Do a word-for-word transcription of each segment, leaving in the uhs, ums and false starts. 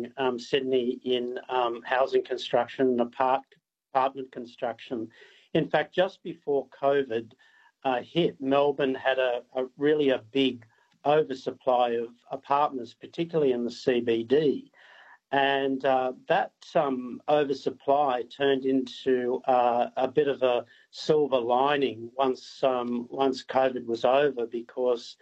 leading um, Sydney in um, housing construction and apart apartment construction. In fact, just before COVID uh, hit, Melbourne had a, a really a big oversupply of apartments, particularly in the C B D. And uh, that um, oversupply turned into uh, a bit of a silver lining once um, once COVID was over, because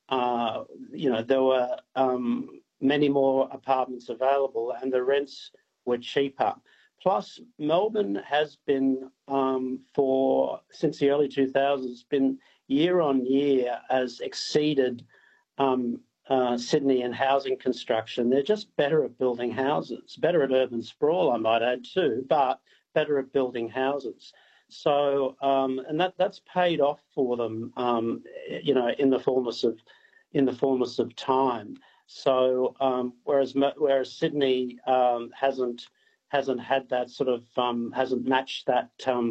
uh, you know there were um, many more apartments available and the rents were cheaper. Plus, Melbourne has been um, for since the early two thousands been year on year has exceeded Um, Uh, Sydney in housing construction. They're just better at building houses, better at urban sprawl, I might add too, but better at building houses. So, um, and that that's paid off for them, um, you know, in the fullness of in the fullness of time. So, um, whereas whereas Sydney um, hasn't hasn't had that sort of um, hasn't matched that um,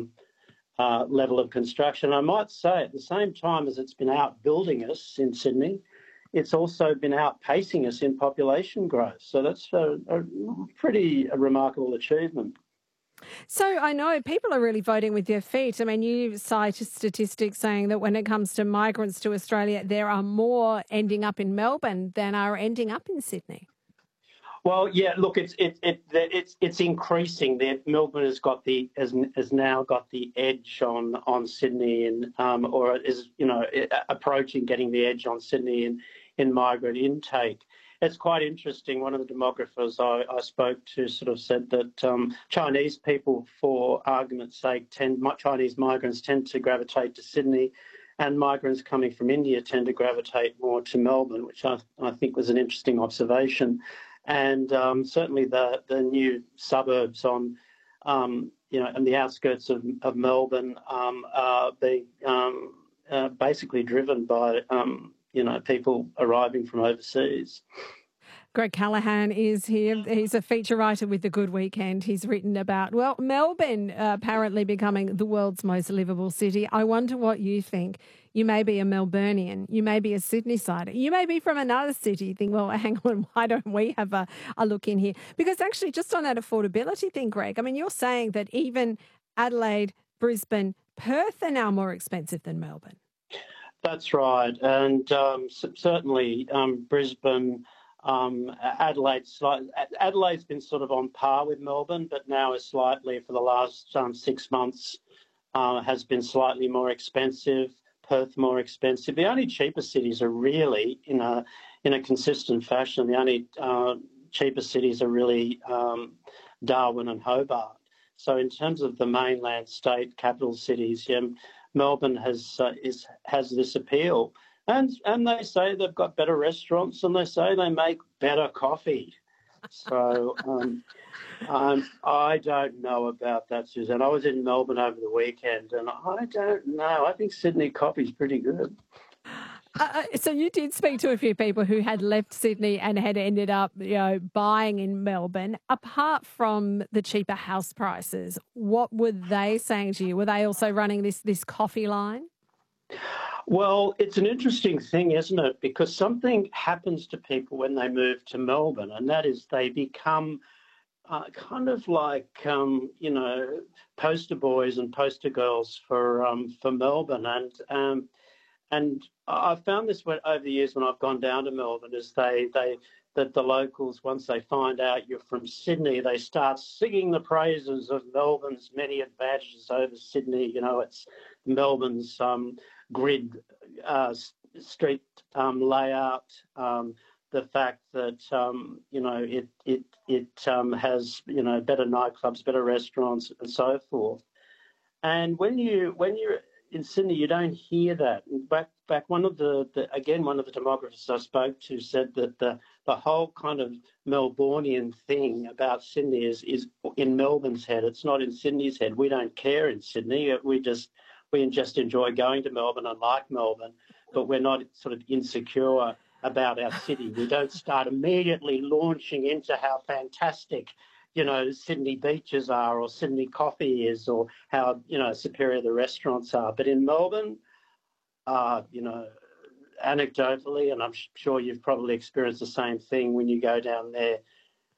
uh, level of construction. I might say at the same time as it's been outbuilding us in Sydney, it's also been outpacing us in population growth. So that's a, a pretty a remarkable achievement. So I know people are really voting with their feet. I mean, you cite statistics saying that when it comes to migrants to Australia, there are more ending up in Melbourne than are ending up in Sydney. Well, yeah. Look, it's it, it it's it's increasing. The, Melbourne has got the has, has now got the edge on on Sydney, and um, or is you know approaching getting the edge on Sydney in in migrant intake. It's quite interesting. One of the demographers I, I spoke to sort of said that um, Chinese people, for argument's sake, tend Chinese migrants tend to gravitate to Sydney, and migrants coming from India tend to gravitate more to Melbourne, which I, I think was an interesting observation. And um, certainly the the new suburbs on um, you know on the outskirts of, of Melbourne um, are being um, uh, basically driven by um, you know people arriving from overseas. Greg Callaghan is here. He's a feature writer with The Good Weekend. He's written about, well, Melbourne uh, apparently becoming the world's most livable city. I wonder what you think. You may be a Melburnian. You may be a Sydney-sider. You may be from another city. You think, well, hang on, why don't we have a, a look in here? Because actually, just on that affordability thing, Greg, I mean, you're saying that even Adelaide, Brisbane, Perth are now more expensive than Melbourne. That's right. And um, certainly um, Brisbane, Um, Adelaide, Adelaide's been sort of on par with Melbourne, but now is slightly, for the last um, six months, uh, has been slightly more expensive. Perth more expensive. The only cheaper cities are really, in a in a consistent fashion, the only uh, cheaper cities are really um, Darwin and Hobart. So in terms of the mainland state capital cities, yeah, Melbourne has uh, is has this appeal. And and they say they've got better restaurants, and they say they make better coffee. So um, um, I don't know about that, Suzanne. I was in Melbourne over the weekend, and I don't know. I think Sydney coffee's pretty good. Uh, so you did speak to a few people who had left Sydney and had ended up, you know, buying in Melbourne. Apart from the cheaper house prices, what were they saying to you? Were they also running this this coffee line? Well, it's an interesting thing, isn't it? Because something happens to people when they move to Melbourne, and that is they become uh, kind of like, um, you know, poster boys and poster girls for um, for Melbourne. And um, and I've found this over the years when I've gone down to Melbourne, is they they that the locals, once they find out you're from Sydney, they start singing the praises of Melbourne's many advantages over Sydney. You know, it's Melbourne's um, grid uh, street um, layout, um, the fact that um, you know it it it um, has you know better nightclubs, better restaurants, and so forth. And when you when you're in Sydney, you don't hear that. Back back one of the, the again one of the demographers I spoke to said that the the whole kind of Melbourneian thing about Sydney is is in Melbourne's head. It's not in Sydney's head. We don't care in Sydney. We just we just enjoy going to Melbourne and like Melbourne, but we're not sort of insecure about our city. We don't start immediately launching into how fantastic, you know, Sydney beaches are, or Sydney coffee is, or how, you know, superior the restaurants are. But in Melbourne, uh, you know, anecdotally, and I'm sure you've probably experienced the same thing when you go down there,